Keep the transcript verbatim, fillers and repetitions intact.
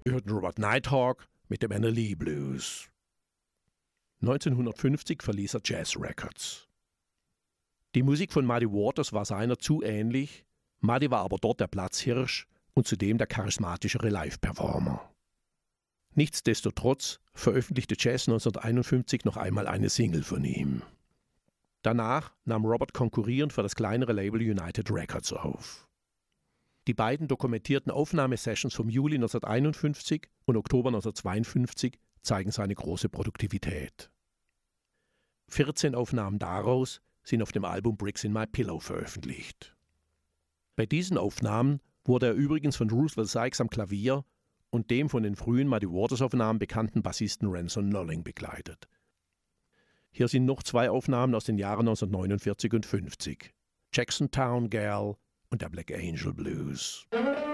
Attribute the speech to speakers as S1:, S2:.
S1: Wir hörten Robert Nighthawk mit dem Anna Lee Blues. neunzehnhundertfünfzig verließ er Jazz Records. Die Musik von Muddy Waters war seiner zu ähnlich, Muddy war aber dort der Platzhirsch und zudem der charismatischere Live-Performer. Nichtsdestotrotz veröffentlichte Jazz neunzehnhunderteinundfünfzig noch einmal eine Single von ihm. Danach nahm Robert konkurrierend für das kleinere Label United Records auf. Die beiden dokumentierten Aufnahmesessions vom Juli neunzehnhunderteinundfünfzig und Oktober neunzehnhundertzweiundfünfzig zeigen seine große Produktivität. vierzehn Aufnahmen daraus sind auf dem Album Bricks in My Pillow veröffentlicht. Bei diesen Aufnahmen wurde er übrigens von Roosevelt Sykes am Klavier und dem von den frühen Muddy Waters-Aufnahmen bekannten Bassisten Ransom Knolling begleitet. Hier sind noch zwei Aufnahmen aus den Jahren neunzehnhundertneunundvierzig und fünfzig: Jacksontown Gal und der Black Angel Blues.